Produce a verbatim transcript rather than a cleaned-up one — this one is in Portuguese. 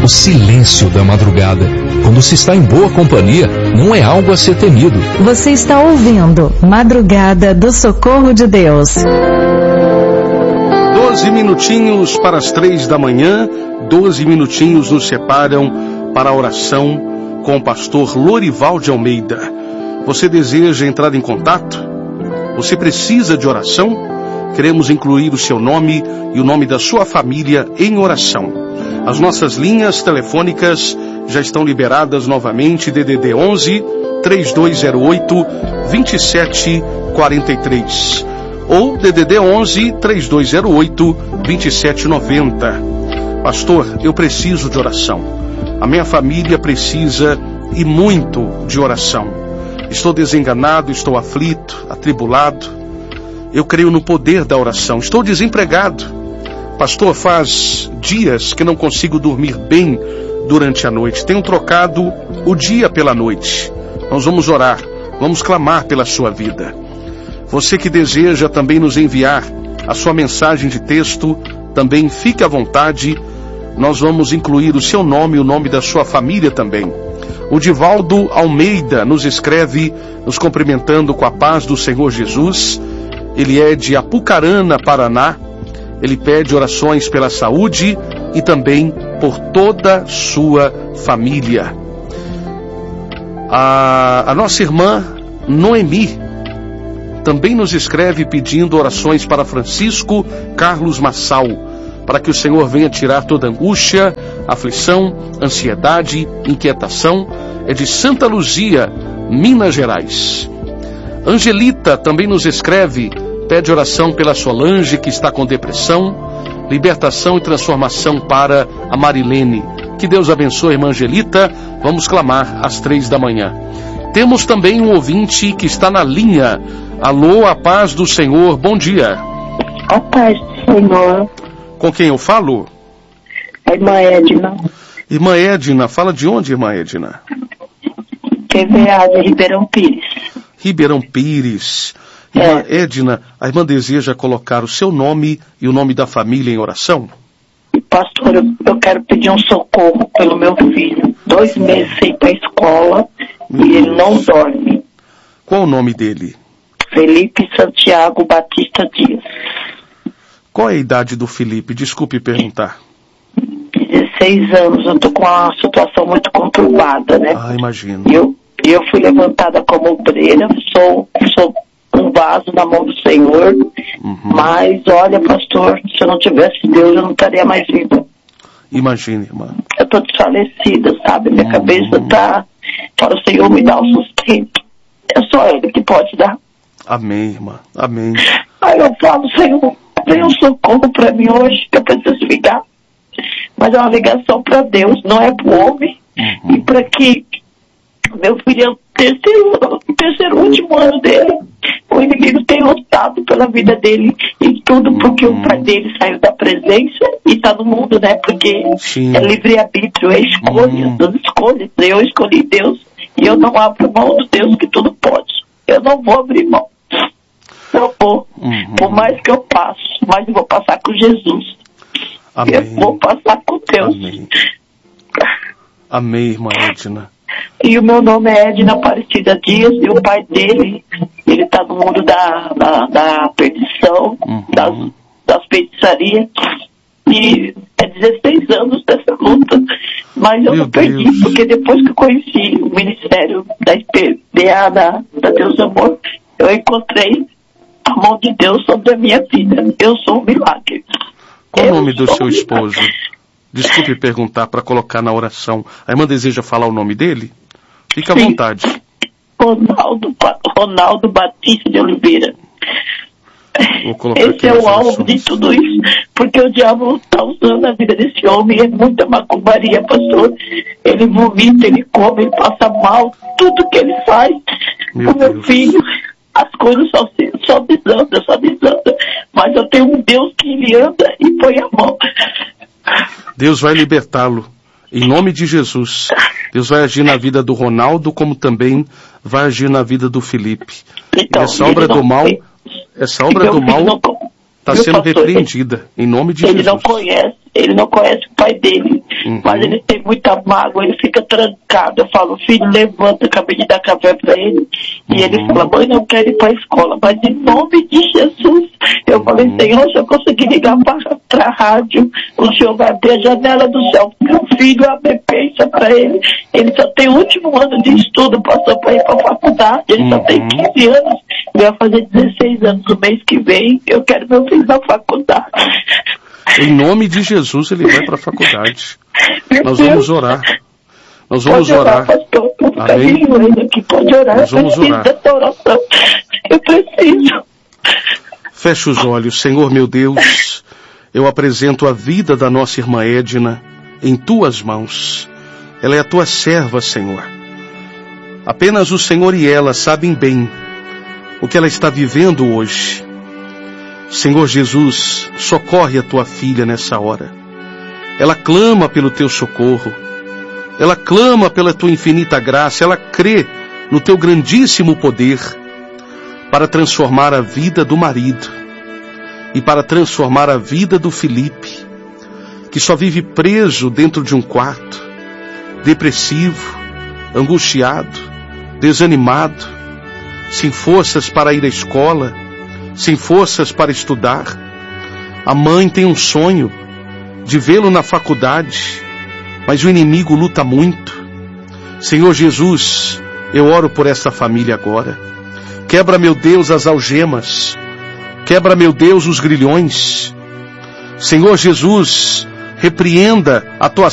O silêncio da madrugada, quando se está em boa companhia, não é algo a ser temido. Você está ouvindo Madrugada do Socorro de Deus. Doze minutinhos para as três da manhã, doze minutinhos nos separam para a oração com o pastor Lorival de Almeida. Você deseja entrar em contato? Você precisa de oração? Queremos incluir o seu nome e o nome da sua família em oração. As nossas linhas telefônicas já estão liberadas novamente, D D D onze, três dois zero oito, dois sete quatro três ou D D D onze, três dois zero oito, dois sete nove zero. Pastor, eu preciso de oração. A minha família precisa e muito de oração. Estou desenganado, estou aflito, atribulado. Eu creio no poder da oração. Estou desempregado. Pastor, faz dias que não consigo dormir bem durante a noite. Tenho trocado o dia pela noite. Nós vamos orar, vamos clamar pela sua vida. Você que deseja também nos enviar a sua mensagem de texto, também fique à vontade. Nós vamos incluir o seu nome e o nome da sua família também. O Divaldo Almeida nos escreve, nos cumprimentando com a paz do Senhor Jesus. Ele é de Apucarana, Paraná. Ele pede orações pela saúde e também por toda sua família. A, a nossa irmã Noemi também nos escreve pedindo orações para Francisco Carlos Massal, para que o Senhor venha tirar toda angústia, aflição, ansiedade, inquietação. É de Santa Luzia, Minas Gerais. Angelita também nos escreve, pede oração pela Solange, que está com depressão, libertação e transformação para a Marilene. Que Deus abençoe, irmã Angelita. Vamos clamar às três da manhã. Temos também um ouvinte que está na linha. Alô, a paz do Senhor, bom dia. A paz do Senhor. Com quem eu falo? A irmã Edna. Irmã Edna, fala de onde, irmã Edna? Q V A de Ribeirão Pires. Ribeirão Pires. Irmã é. Edna, a irmã deseja colocar o seu nome e o nome da família em oração? Pastor, eu, eu quero pedir um socorro pelo meu filho. Dois meses sem ir para a escola Meu e Deus. Ele não dorme. Qual o nome dele? Felipe Santiago Batista Dias. Qual é a idade do Felipe? Desculpe perguntar. dezesseis anos, eu estou com uma situação muito conturbada, né? Ah, imagino. Eu, eu fui levantada como obreira, sou... sou um vaso na mão do Senhor, uhum. Mas olha, pastor, se eu não tivesse Deus, eu não estaria mais viva. Imagine, irmã. Eu estou desfalecida, sabe? Minha uhum. cabeça está para o Senhor me dar o sustento. É só Ele que pode dar. Amém, irmã. Amém. Aí eu falo, Senhor, venha um socorro para mim hoje, que eu preciso ligar. Mas é uma ligação para Deus, não é para o homem. Uhum. E para que meu filho é o terceiro, terceiro último ano dele. O inimigo tem lutado pela vida dele e tudo porque uhum. o pai dele saiu da presença e está no mundo, né? Porque Sim. é livre-arbítrio, é escolha, uhum. das escolhas. Eu escolhi Deus e eu não abro mão do Deus que tudo pode. Eu não vou abrir mão. Não vou. Uhum. Por mais que eu passe, mas eu vou passar com Jesus. Amém. Eu vou passar com Deus. Amém, Amém, irmã Edna. E o meu nome é Edna Aparecida Dias e o pai dele, ele está no mundo da, da, da perdição, uhum. das, das feitiçarias. E é dezesseis anos dessa luta, mas eu meu não perdi, Deus. Porque depois que eu conheci o ministério da I P B A, da, da Deus Amor, eu encontrei a mão de Deus sobre a minha vida. Eu sou um milagre. Qual o nome do seu esposo? Desculpe perguntar para colocar na oração. A irmã deseja falar o nome dele? Fica à Sim. vontade. Ronaldo, Ronaldo Batista de Oliveira. Vou colocar Esse aqui é o nas alvo orações. de tudo isso, porque o diabo está usando a vida desse homem, é muita macumbaria, pastor. Ele vomita, ele come, ele passa mal, tudo que ele faz. Meu o meu Deus. filho, as coisas só, se, só desandam, só desandam. Mas eu tenho um Deus que ele anda e põe a mão. Deus vai libertá-lo, em nome de Jesus. Deus vai agir na vida do Ronaldo, como também vai agir na vida do Felipe. Então, e essa obra não, do mal, essa obra do mal está sendo pastor, repreendida, em nome de ele Jesus. Não conhece, ele não conhece o pai dele. Uhum. Mas ele tem muita mágoa, ele fica trancado. Eu falo, filho, levanta, acabei de dar café para ele. Uhum. E ele fala, mãe, não quero ir para a escola. Mas em nome de Jesus, eu falei, Senhor, se eu conseguir ligar para a rádio, o Senhor vai abrir a janela do céu. Meu filho abre pensa para ele. Ele só tem o último ano de estudo, passou para ir para a faculdade. Ele uhum. só tem quinze anos, vai fazer dezesseis anos no mês que vem. Eu quero meu filho na faculdade. Em nome de Jesus, ele vai para a faculdade. Meu Nós Deus. vamos orar. Nós vamos pode orar. orar. Pastor. Eu Amém. Aqui. Pode orar. Nós vamos eu orar. Dessa oração. Eu preciso. Feche os olhos. Senhor meu Deus, eu apresento a vida da nossa irmã Edna em tuas mãos. Ela é a tua serva, Senhor. Apenas o Senhor e ela sabem bem o que ela está vivendo hoje. Senhor Jesus, socorre a tua filha nessa hora. Ela clama pelo teu socorro. Ela clama pela tua infinita graça. Ela crê no teu grandíssimo poder para transformar a vida do marido e para transformar a vida do Felipe, que só vive preso dentro de um quarto, depressivo, angustiado, desanimado, sem forças para ir à escola, sem forças para estudar. A mãe tem um sonho de vê-lo na faculdade, mas o inimigo luta muito. Senhor Jesus, eu oro por esta família agora. Quebra, meu Deus, as algemas. Quebra, meu Deus, os grilhões. Senhor Jesus, repreenda a tua